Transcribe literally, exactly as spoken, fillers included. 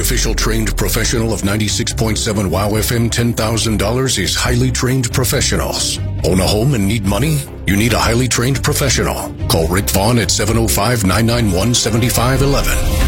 official trained professional of ninety-six point seven WOW F M, ten thousand dollars is highly trained professionals. Own a home and need money? You need a highly trained professional. Call Rick Vaughn at seven oh five, nine nine one, seven five one one.